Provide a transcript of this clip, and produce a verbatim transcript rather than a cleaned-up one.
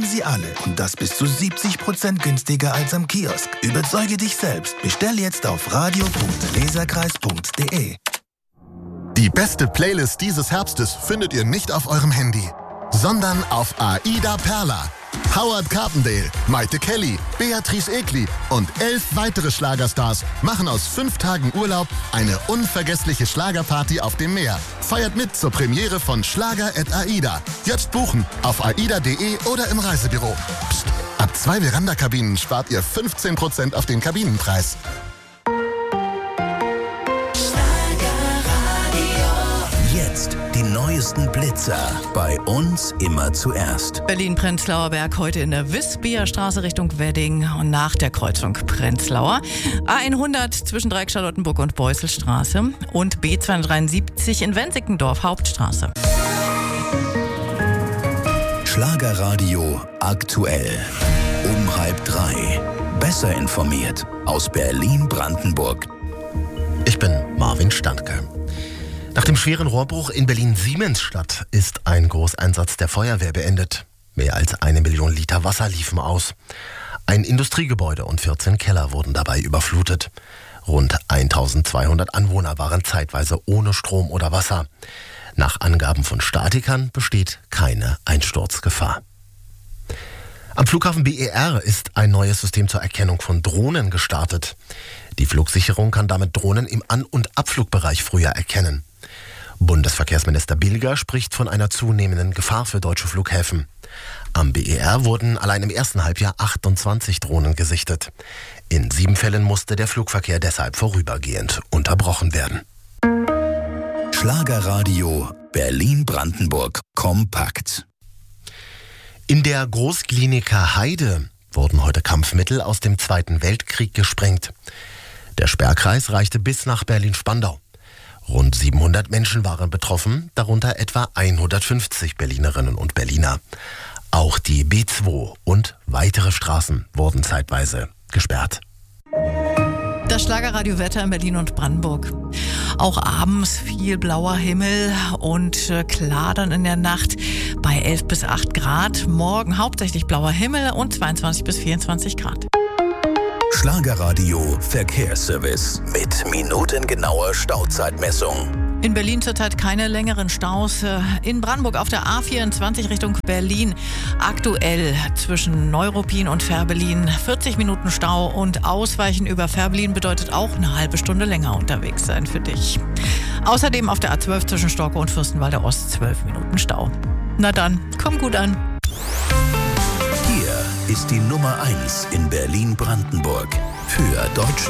sie alle und das bis zu siebzig Prozent günstiger als am Kiosk. Überzeuge dich selbst. Bestell jetzt auf radio punkt leserkreis punkt de. Die beste Playlist dieses Herbstes findet ihr nicht auf eurem Handy, sondern auf Aida Perla. Howard Carpendale, Maite Kelly, Beatrice Egli und elf weitere Schlagerstars machen aus fünf Tagen Urlaub eine unvergessliche Schlagerparty auf dem Meer. Feiert mit zur Premiere von Schlager at Aida. Jetzt buchen auf aida punkt de oder im Reisebüro. Psst, ab zwei Veranda-Kabinen spart ihr fünfzehn Prozent auf den Kabinenpreis. Jetzt die neuesten Blitzer. Bei uns immer zuerst. Berlin-Prenzlauer Berg heute in der Wispierstraße Richtung Wedding und nach der Kreuzung Prenzlauer. A hundert zwischen Dreieck Charlottenburg und Beuselstraße und B zweihundertdreiundsiebzig in Wensickendorf Hauptstraße. Schlagerradio aktuell. Um halb drei. Besser informiert aus Berlin-Brandenburg. Ich bin Marvin Standke. Nach dem schweren Rohrbruch in Berlin-Siemensstadt ist ein Großeinsatz der Feuerwehr beendet. Mehr als eine Million Liter Wasser liefen aus. Ein Industriegebäude und vierzehn Keller wurden dabei überflutet. Rund eintausendzweihundert Anwohner waren zeitweise ohne Strom oder Wasser. Nach Angaben von Statikern besteht keine Einsturzgefahr. Am Flughafen B E R ist ein neues System zur Erkennung von Drohnen gestartet. Die Flugsicherung kann damit Drohnen im An- und Abflugbereich früher erkennen. Bundesverkehrsminister Bilger spricht von einer zunehmenden Gefahr für deutsche Flughäfen. Am B E R wurden allein im ersten Halbjahr achtundzwanzig Drohnen gesichtet. In sieben Fällen musste der Flugverkehr deshalb vorübergehend unterbrochen werden. Schlagerradio Berlin-Brandenburg kompakt. In der Großkliniker Heide wurden heute Kampfmittel aus dem Zweiten Weltkrieg gesprengt. Der Sperrkreis reichte bis nach Berlin-Spandau. Rund siebenhundert Menschen waren betroffen, darunter etwa hundertfünfzig Berlinerinnen und Berliner. Auch die B zwei und weitere Straßen wurden zeitweise gesperrt. Das Schlagerradio-Wetter in Berlin und Brandenburg. Auch abends viel blauer Himmel und äh, klar dann in der Nacht bei elf bis acht Grad. Morgen hauptsächlich blauer Himmel und zweiundzwanzig bis vierundzwanzig Grad. Schlagerradio Verkehrsservice mit minutengenauer Stauzeitmessung. In Berlin zurzeit keine längeren Staus. In Brandenburg auf der A vierundzwanzig Richtung Berlin. Aktuell zwischen Neuruppin und Fährberlin vierzig Minuten Stau und Ausweichen über Fährberlin bedeutet auch eine halbe Stunde länger unterwegs sein für dich. Außerdem auf der A zwölf zwischen Storkow und Fürstenwalder Ost zwölf Minuten Stau. Na dann, komm gut an. Hier ist die Nummer eins in Berlin-Brandenburg für Deutsche